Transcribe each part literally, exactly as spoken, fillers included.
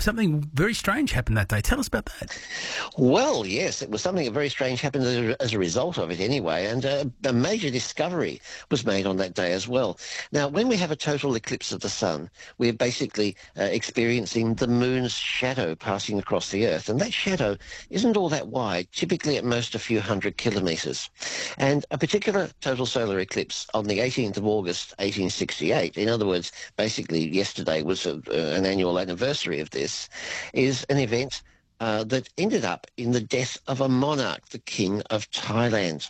something very strange happened that day. Tell us about that. Well, yes, it was something very strange happened as a, as a result of it anyway, and uh, a major discovery was made on that day as well. Now, when we have a total eclipse of the sun, we're basically uh, experiencing the moon's shadow passing across the Earth, and that shadow isn't all that wide, typically at most a few hundred kilometres. And a particular total solar eclipse on the eighteenth of August, eighteen sixty-eight, in other words, basically yesterday was a, uh, an annual anniversary of this, is an event Uh, that ended up in the death of a monarch, the King of Thailand.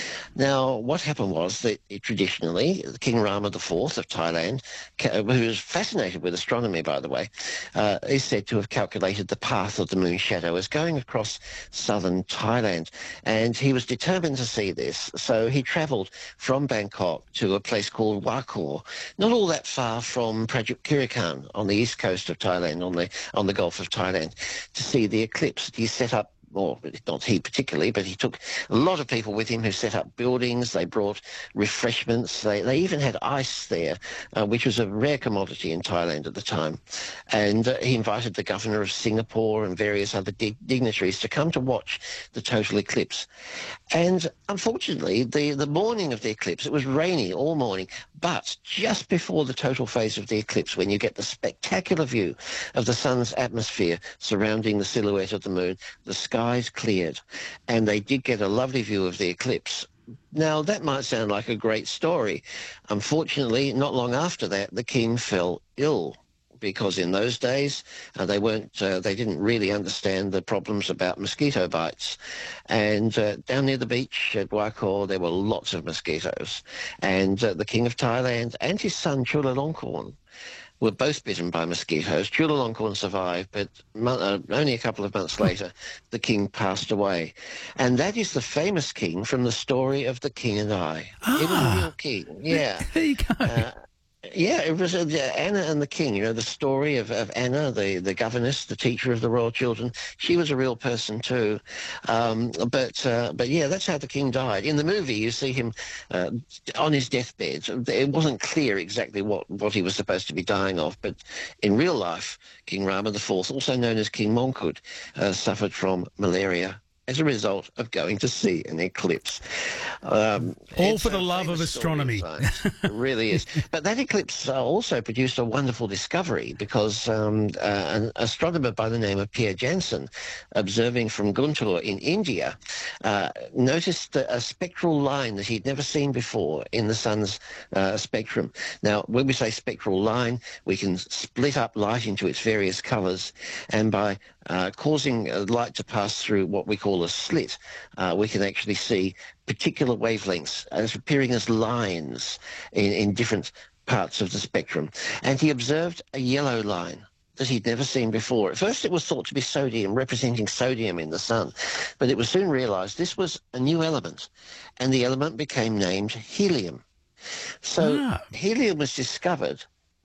Now, what happened was that it, traditionally, King Rama the Fourth of Thailand, who was fascinated with astronomy, by the way, uh, is said to have calculated the path of the moon's shadow as going across southern Thailand. And he was determined to see this, so he travelled from Bangkok to a place called Wakor, not all that far from Prachuapkhirikan on the east coast of Thailand, on the, on the Gulf of Thailand, to see the eclipse. He set up, or not he particularly, but he took a lot of people with him who set up buildings. They brought refreshments. They, they even had ice there, uh, which was a rare commodity in Thailand at the time. And uh, he invited the governor of Singapore and various other dig dignitaries to come to watch the total eclipse. And unfortunately, the, the morning of the eclipse, it was rainy all morning, but just before the total phase of the eclipse, when you get the spectacular view of the sun's atmosphere surrounding the silhouette of the moon, the skies cleared, and they did get a lovely view of the eclipse. Now, that might sound like a great story. Unfortunately, not long after that, the king fell ill, because in those days uh, they weren't, uh, they didn't really understand the problems about mosquito bites. And uh, down near the beach at Wakor, there were lots of mosquitoes. And uh, the King of Thailand and his son Chulalongkorn were both bitten by mosquitoes. Chulalongkorn survived, but uh, only a couple of months later, the king passed away. And that is the famous king from the story of The King and I. Ah, it was a real king, yeah. There you go. Uh, Yeah, it was uh, Anna and the King, you know, the story of, of Anna, the, the governess, the teacher of the royal children. She was a real person too. Um, but, uh, but yeah, that's how the king died. In the movie, you see him uh, on his deathbed. It wasn't clear exactly what, what he was supposed to be dying of, but in real life, King Rama the Fourth, also known as King Mongkut, uh, suffered from malaria as a result of going to see an eclipse. Um, All for the love of astronomy. It really is. But that eclipse uh, also produced a wonderful discovery, because um, uh, an astronomer by the name of Pierre Janssen, observing from Guntur in India, uh, noticed a, a spectral line that he'd never seen before in the sun's uh, spectrum. Now, when we say spectral line, we can split up light into its various colours, and by uh, causing light to pass through what we call a slit, uh, we can actually see particular wavelengths as appearing as lines in, in different parts of the spectrum. And he observed a yellow line that he'd never seen before. At first it was thought to be sodium, representing sodium in the sun, but it was soon realised this was a new element, and the element became named helium. So Ah. helium was discovered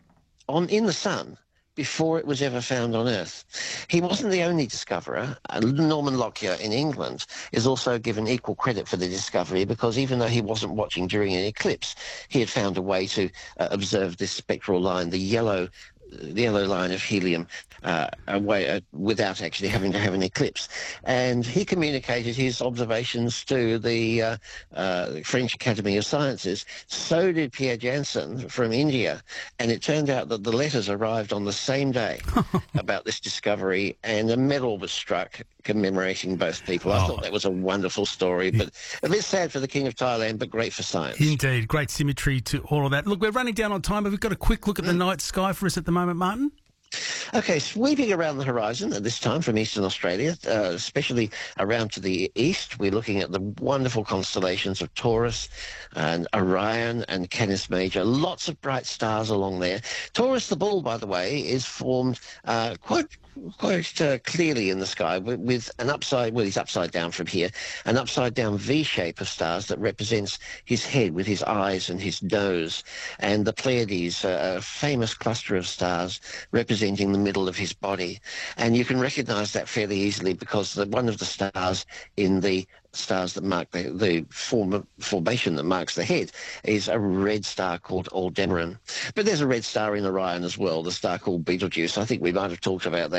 on in the sun before it was ever found on Earth. He wasn't the only discoverer. Uh, Norman Lockyer in England is also given equal credit for the discovery, because even though he wasn't watching during an eclipse, he had found a way to uh, observe this spectral line, the yellow the yellow line of helium, uh, away, uh, without actually having to have an eclipse. And he communicated his observations to the uh, uh, French Academy of Sciences. So did Pierre Janssen from India. And it turned out that the letters arrived on the same day about this discovery, and a medal was struck commemorating both people. I Oh. thought that was a wonderful story, but a bit sad for the King of Thailand, but great for science. Indeed, great symmetry to all of that. Look, we're running down on time, but we've got a quick look at the night sky for us at the moment, Martin. Okay, sweeping around the horizon at this time from eastern Australia, uh, especially around to the east, we're looking at the wonderful constellations of Taurus and Orion and Canis Major. Lots of bright stars along there. Taurus the Bull, by the way, is formed uh, quite quite uh, clearly in the sky with, with an upside, well, he's upside down from here, an upside down V shape of stars that represents his head with his eyes and his nose, and the Pleiades, uh, a famous cluster of stars representing the middle of his body. And you can recognize that fairly easily, because the, one of the stars in the stars that mark the, the form, formation that marks the head is a red star called Aldebaran. But there's a red star in Orion as well, the star called Betelgeuse. I think we might have talked about that.